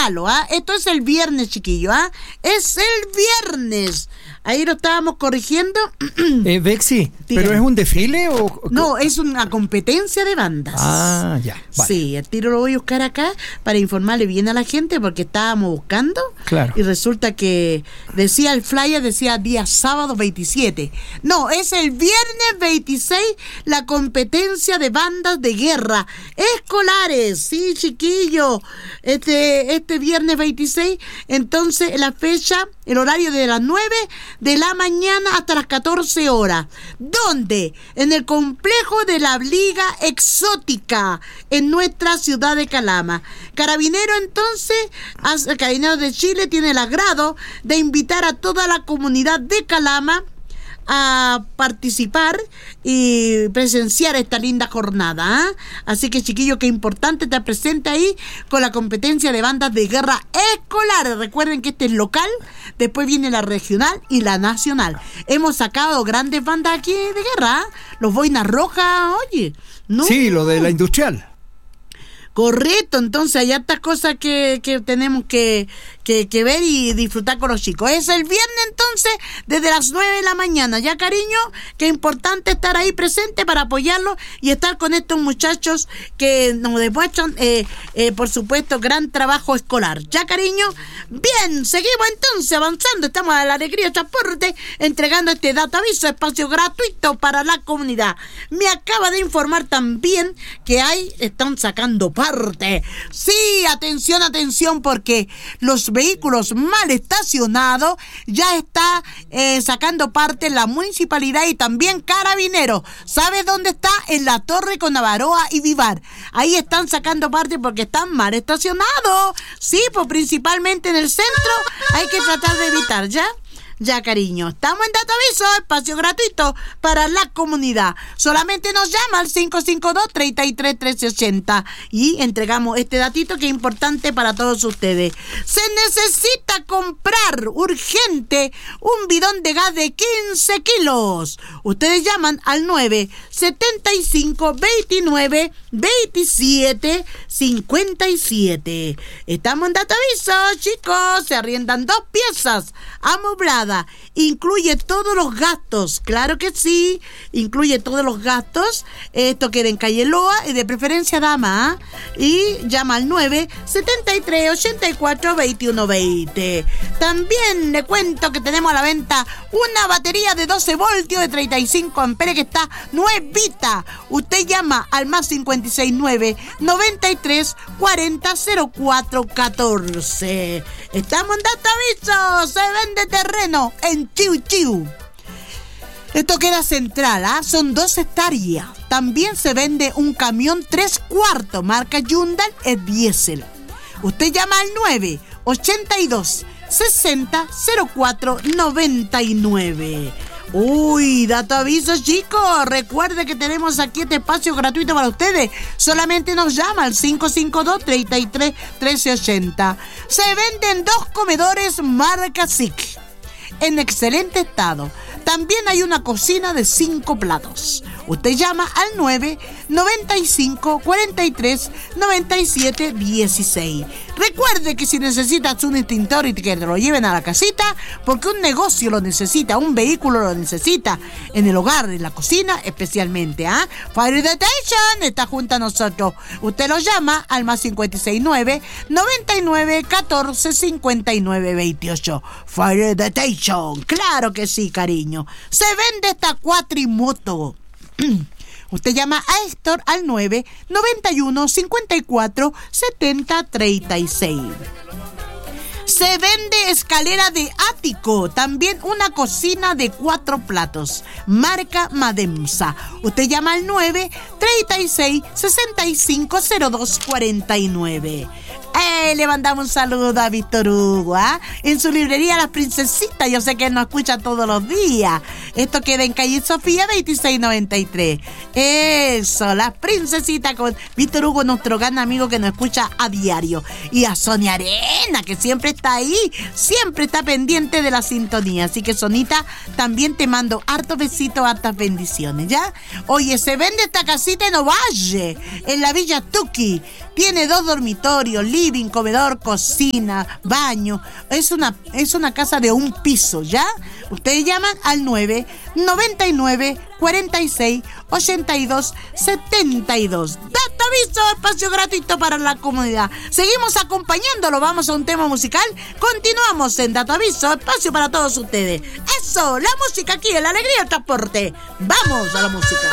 regalo, ¿ah? Esto es el viernes, chiquillo, ¿ah? Es el viernes. Ahí lo estábamos corrigiendo. Bexi, Dígame. ¿pero es un desfile o...? No, es una competencia de bandas. Ah, ya. Vale. Sí, el tiro lo voy a buscar acá para informarle bien a la gente porque estábamos buscando. Claro. Y resulta que decía el flyer, decía día sábado 27. No, es el viernes 26 la competencia de bandas de guerra escolares. Sí, chiquillo. Este viernes 26, entonces la fecha, el horario de las 9 de la mañana hasta las 14 horas. ¿Dónde? En el complejo de la Liga Exótica, en nuestra ciudad de Calama. Carabineros de Chile tiene el agrado de invitar a toda la comunidad de Calama a participar y presenciar esta linda jornada, ¿eh? Así que, chiquillo, qué importante estar presente ahí con la competencia de bandas de guerra escolares. Recuerden que este es local, después viene la regional y la nacional. Hemos sacado grandes bandas aquí de guerra, ¿eh? Los Boinas Rojas, oye, ¿no? Sí, lo de la industrial. Correcto, entonces hay hartas cosas que tenemos que ver y disfrutar con los chicos. Es el viernes entonces, desde las 9 de la mañana. Ya, cariño, que es importante estar ahí presente para apoyarlos y estar con estos muchachos que nos demuestran, por supuesto, gran trabajo escolar. Ya, cariño. Bien, seguimos entonces avanzando. Estamos a la alegría transporte entregando este dato aviso, espacio gratuito para la comunidad. Me acaba de informar también que están sacando parte. Sí, atención, porque los vehículos mal estacionados ya está sacando parte la municipalidad y también Carabineros. ¿Sabes dónde está? En la Torre con Navaroa y Vivar. Ahí están sacando parte porque están mal estacionados. Sí, pues principalmente en el centro hay que tratar de evitar, ¿ya? Ya, cariño, estamos en Dato Aviso, espacio gratuito para la comunidad. Solamente nos llama al 552-33-1380 y entregamos este datito que es importante para todos ustedes. Se necesita comprar urgente un bidón de gas de 15 kilos. Ustedes llaman al 975-29-27-57. Estamos en Dato Aviso, chicos. Se arriendan 2 piezas amobladas. Incluye todos los gastos, claro que sí, incluye todos los gastos. Esto queda en Calle Loa y de preferencia dama, y llama al 973-84-2120. También le cuento que tenemos a la venta una batería de 12 voltios de 35 amperes que está nuevita. Usted llama al más 569-93-40-04-14. Estamos en Dato Aviso, se vende terreno en Chiu Chiu. Esto queda central, ¿ah? Son 2 hectáreas. También se vende un camión 3/4 marca Hyundai, es diésel. Usted llama al 982-60-04-99. Uy, Dato Aviso, chicos. Recuerde que tenemos aquí este espacio gratuito para ustedes. Solamente nos llama al 552-33-1380. Se venden 2 comedores marca SIC en excelente estado. También hay una cocina de 5 platos. Usted llama al 995-43-97-16. Recuerde que si necesitas un extintor y que te lo lleven a la casita, porque un negocio lo necesita, un vehículo lo necesita, en el hogar, en la cocina especialmente, ¿ah? Fire Detection está junto a nosotros. Usted lo llama al más 569-99-14-59-28. Fire Detection, claro que sí, cariño. Se vende esta cuatrimoto. Usted llama a Héctor al 991-54-70-36. Se vende escalera de ático, también una cocina de 4 platos, marca Mademsa. Usted llama al 936-650249. Le mandamos un saludo a Víctor Hugo, ¿ah? En su librería Las Princesitas, yo sé que él nos escucha todos los días. Esto queda en calle Sofía 2693. Eso, Las Princesitas con Víctor Hugo, nuestro gran amigo que nos escucha a diario. Y a Sonia Arena, que siempre está ahí, siempre está pendiente de la sintonía. Así que, Sonita, también te mando hartos besitos, hartas bendiciones, ¿ya? Oye, se vende esta casita en Ovalle, en la Villa Tuqui. Tiene 2 dormitorios, living, comedor, cocina, baño. Es una casa de un piso, ¿ya? Ustedes llaman al 999 46 82 72. Dato aviso, espacio gratuito para la comunidad. Seguimos acompañándolo, vamos a un tema musical. Continuamos en Dato Aviso, espacio para todos ustedes. Eso, la música aquí, la alegría del transporte. Vamos a la música.